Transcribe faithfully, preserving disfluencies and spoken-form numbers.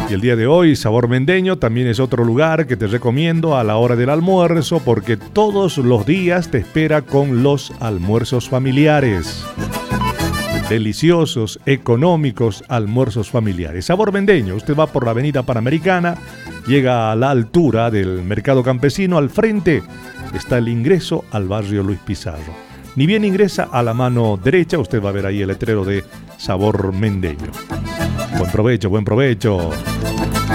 Y el día de hoy, Sabor Mendeño también es otro lugar que te recomiendo a la hora del almuerzo, porque todos los días te espera con los almuerzos familiares. Deliciosos, económicos almuerzos familiares. Sabor Mendeño, usted va por la avenida Panamericana, llega a la altura del Mercado Campesino, al frente está el ingreso al barrio Luis Pizarro. Ni bien ingresa, a la mano derecha usted va a ver ahí el letrero de Sabor Mendeño. Buen provecho, buen provecho.